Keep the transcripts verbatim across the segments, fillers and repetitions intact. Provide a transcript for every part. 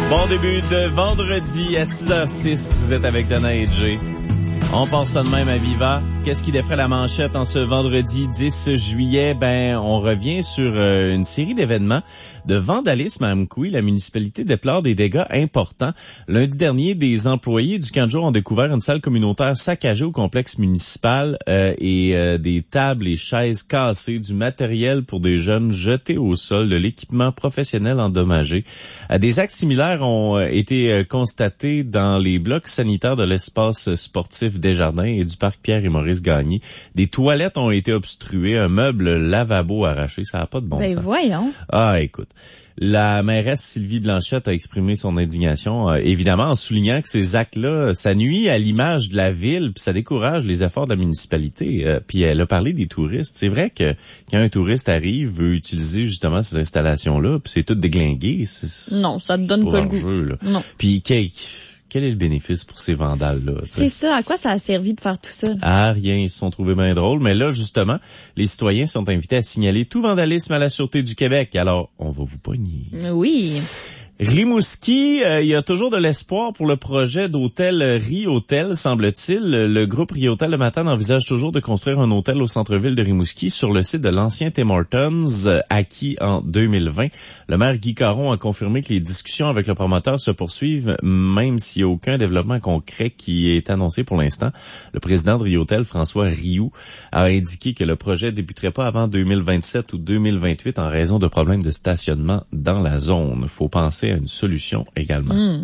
Bon début de vendredi à six heures six, vous êtes avec Dana et Jay. On pense ça de même à Viva. Qu'est-ce qui défrait la manchette en ce vendredi dix juillet? Ben, on revient sur euh, une série d'événements de vandalisme à Amkoui. La municipalité déplore des dégâts importants. Lundi dernier, des employés du camp de jour ont découvert une salle communautaire saccagée au complexe municipal euh, et euh, des tables et chaises cassées, du matériel pour des jeunes jetés au sol, de l'équipement professionnel endommagé. Euh, des actes similaires ont euh, été euh, constatés dans les blocs sanitaires de l'espace sportif Desjardins et du parc Pierre et Maurice Gagné. Des toilettes ont été obstruées, un meuble lavabo arraché, ça n'a pas de bon ben sens. voyons. Ah, écoute. La mairesse Sylvie Blanchette a exprimé son indignation, euh, évidemment, en soulignant que ces actes-là, ça nuit à l'image de la ville, puis ça décourage les efforts de la municipalité. Euh, puis elle a parlé des touristes. C'est vrai que quand un touriste arrive, veut utiliser justement ces installations-là, puis c'est tout déglingué. C'est, non, ça te donne pas le goût. Jeu, là. Non. Puis quel, quel est le bénéfice pour ces vandales-là? C'est ça. À quoi ça a servi de faire tout ça? Ah, rien. Ils se sont trouvés bien drôles. Mais là, justement, les citoyens sont invités à signaler tout vandalisme à la Sûreté du Québec. Alors, on va vous pogner. Oui. Rimouski, euh, il y a toujours de l'espoir pour le projet d'hôtel Ri-Hôtel, semble-t-il. Le groupe Ri-Hôtel de Matane envisage toujours de construire un hôtel au centre-ville de Rimouski sur le site de l'ancien Tim Hortons, euh, acquis en deux mille vingt. Le maire Guy Caron a confirmé que les discussions avec le promoteur se poursuivent, même s'il n'y a aucun développement concret qui est annoncé pour l'instant. Le président de Ri-Hôtel, François Rioux, a indiqué que le projet débuterait pas avant deux mille vingt-sept ou deux mille vingt-huit en raison de problèmes de stationnement dans la zone. Faut penser à une solution également. Mm.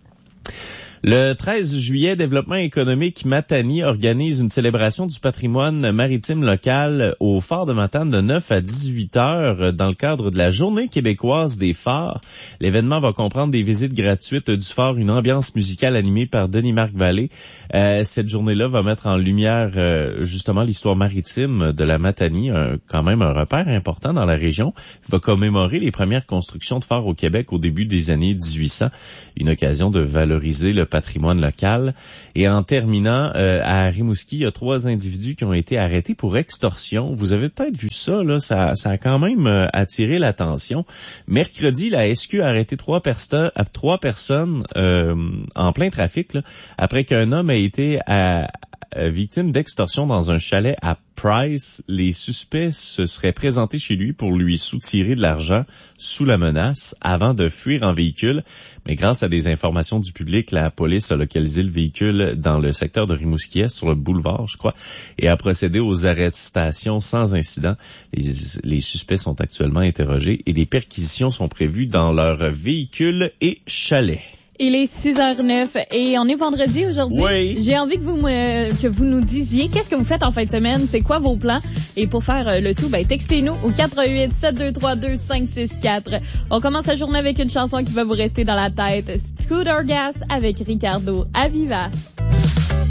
Le treize juillet, Développement économique Matani organise une célébration du patrimoine maritime local au phare de Matane de neuf à dix-huit heures dans le cadre de la Journée québécoise des phares. L'événement va comprendre des visites gratuites du phare, une ambiance musicale animée par Denis-Marc Vallée. Euh, cette journée-là va mettre en lumière euh, justement l'histoire maritime de la Matani, un, quand même un repère important dans la région. Il va commémorer les premières constructions de phares au Québec au début des années dix-huit cents, une occasion de valoriser le patrimoine local. Et en terminant, euh, à Rimouski, il y a trois individus qui ont été arrêtés pour extorsion. Vous avez peut-être vu ça, là, ça, ça a quand même euh, attiré l'attention. Mercredi, la S Q a arrêté trois, perso- trois personnes euh, en plein trafic, là, après qu'un homme ait été à, à, victime d'extorsion dans un chalet à Price. Les suspects se seraient présentés chez lui pour lui soutirer de l'argent sous la menace avant de fuir en véhicule. Mais grâce à des informations du public, la police a localisé le véhicule dans le secteur de Rimouski-Est, sur le boulevard, je crois, et a procédé aux arrestations sans incident. Les, les suspects sont actuellement interrogés et des perquisitions sont prévues dans leur véhicule et chalet. Il est six heures neuf et on est vendredi aujourd'hui. Oui. J'ai envie que vous me, que vous nous disiez qu'est-ce que vous faites en fin de semaine, c'est quoi vos plans? Et pour faire euh, le tout, ben textez-nous au quatre un huit, sept deux trois deux, cinq six quatre. On commence la journée avec une chanson qui va vous rester dans la tête. Scooter Gas avec Ricardo. À Viva!